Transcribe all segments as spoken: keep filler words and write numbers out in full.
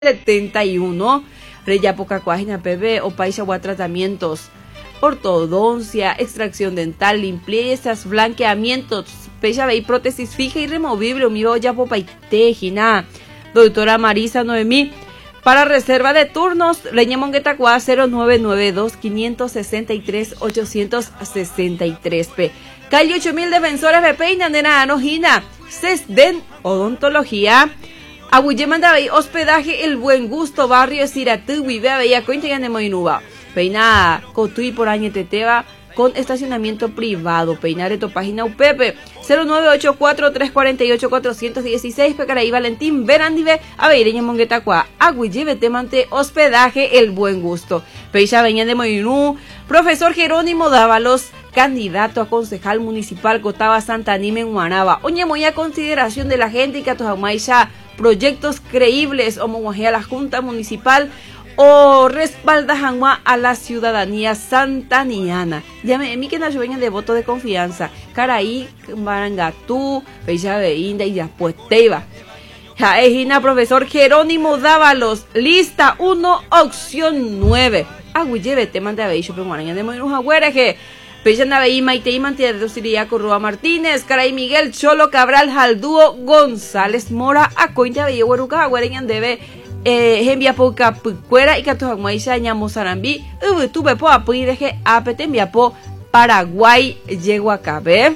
setenta y uno. Reyapocacuajina P B, Opaixagua tratamientos, ortodoncia, extracción dental, limpiezas, blanqueamientos, pecha y prótesis fija y removible, umivo yapopaitejina. Doctora Marisa Noemí, para reserva de turnos, Leña Monguetacua cero nueve nueve dos, cinco seis tres, ocho seis tres P. Calle ocho mil Defensores de Peina, Nena Anojina, Sesden, Odontología. Aguillemanda Bay, hospedaje El Buen Gusto, barrio Siratú, Vivea, Bella Cuenta de Moinuba. Peina Cotuí por Añeteteba con estacionamiento privado. Peinareto, página U P P cero nueve ocho cuatro, tres cuatro ocho, cuatro uno seis. Pecaraí Valentín Verandive, Aveireña Monguetacua. Aguillevete mante hospedaje El Buen Gusto. Peixa Veña de Moinú. Profesor Jerónimo Dávalos, candidato a concejal municipal Cotaba Santa Anime en Guanaba. Oñe muy a consideración de la gente y que a tu proyectos creíbles o monguajea a la Junta Municipal o respalda Janguá a la ciudadanía santaniana. Llame a mí que na vengan de voto de confianza. Caraí, Barangatú, Fecha Beinda y después Teiba. Jaejina, profesor Jerónimo Dávalos, lista uno, opción nueve. Aguille, te manda a Beisho, pero maraña de Moinuja Huereje. Pecha Naveí, Maitei, Mantia de Siriaco, Rúa Martínez, Caray Miguel, Cholo Cabral, Jaldúo, González Mora, Acointa, Bella Hueruca, Huereñan debe, eh, Gembia Poca, Pucuera, y Catujamuaisha, Ñamosarambí, Ubu, Tuve Po, Apuireje, Apete, Enviapo, Paraguay, Yeguacabe.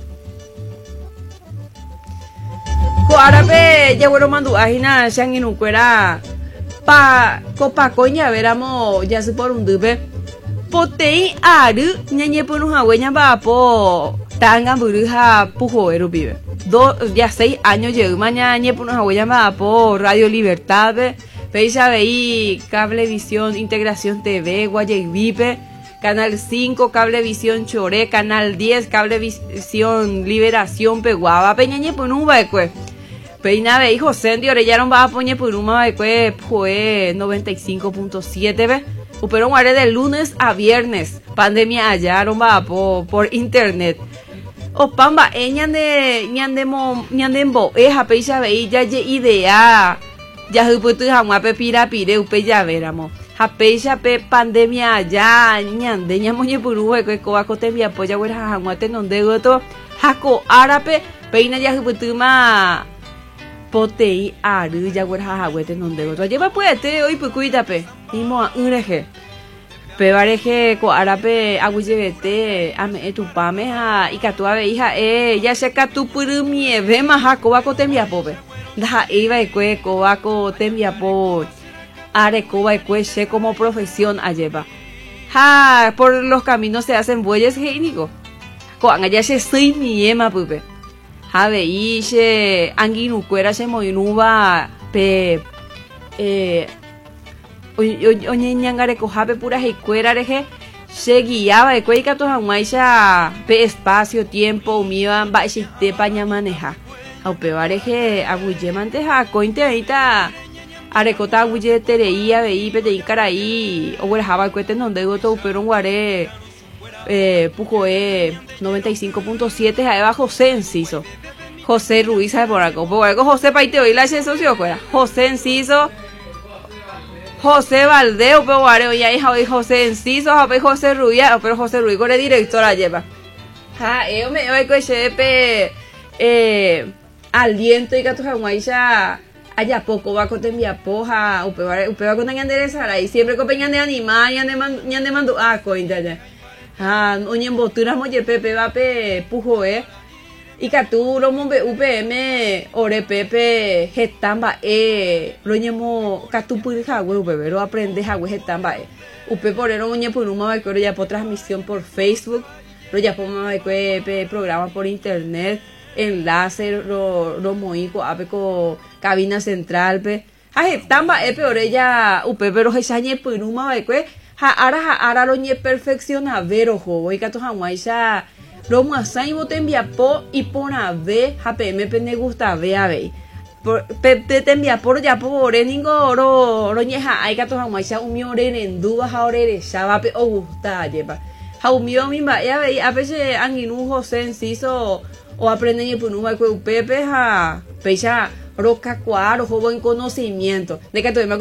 Coarape, Yaguero Mandu, Ajina, Shanginucuera, Pa, Copa Coña, veramos, ya se por un dube. Potei aru ñañe ponu haweña va po tanga buruja pujoero vive. Do ya seis años llevo mañana ponu haweña va po Radio Libertad, Fecha veí Cablevisión Integración T V, Guayevipe, Canal cinco, Cablevisión Choré, Canal diez, Cablevisión Liberación Peguaba, Peñañe ponu va cue. Peina veí José de Orellaron va a poñe ponu va cue poe noventa y cinco punto siete ve. Pero guarde de lunes a viernes. Pandemia allá, romba por, por internet. O pamba, e ñande, ñandemo, ñandembo, e japeixa vei, ya ye idea. Ya juputu jamuape pira pire, upe ya veramo. Japeixa pe pandemia allá, ñande, ñamoñe purue, que coaco te mi apoya, güera jamuate nonde goto. Jaco árape, peina ya juputu ma. Potei aru ya güera jamuate nonde goto. Lleva puete, hoy pucuitape. Imo a uneje. Pevareje ko arape aguillevete ame etupame ha ikatua hija e ya se katu purumie ve maha ko bako tembiapo be. Da iba ekue ko bako tembiapo. Are ko ba ekue se como profesión alleva. Ha, por los caminos se hacen bueyes geinigo. Ko anga se soy niema pupe. Ha veise anginu cuera se moinuba pe eh oñe ñangare cojape pura hecuera reje se guiaba de cueca to hamaisha pe espacio tiempo umía baixite paña maneja au pe bareje aguyemante ha cointe ahita arecota aguye tereía vei pe de caraí o huele jaba cuete donde goto pero guare eh pujoe noventa y cinco punto siete a José Enciso José Ruiz de por acá por algo José paite hoy la socio fuera José Enciso José Valdeo, pero ahora ya hija hoy José Enciso, José José Ruiz, pero José Ruiz con el director lleva. Ja, yo me voy con ese eh aliento y que tu jamuaisha allá poco va con temia poja, upe va upe va con enderezar ahí siempre con peña de animal, ñan de man, ñan de mando ah coinda ya. Ja, oñe emboturas moye pepe va pe pujo eh. Y que tú lo monbe U P M ore pepe getamba e lo ñemo que tú puedes hago pero aprendes hago getamba e upe por ero ñe por uma que ya por transmisión por Facebook lo ya por ma que programa por internet enlace lo lo moico ape co cabina central pe ha getamba e peor ella upe pero jesañe por uma que ha ara ha ara lo ñe perfecciona vero jo y que tú hamaisha lo masai bote enviapo y pona ve H P M me gusta ve a ve por pe te envia por ya por ningo oro oro ñeja hay que toja maisha umi ore en duda ha ore shaba pe o gusta lleva ha umi mi ba ya ve a veces anginu José Enciso o aprenden y punuma que upepe ha pecha roca cuaro, buen conocimiento de que tuvimos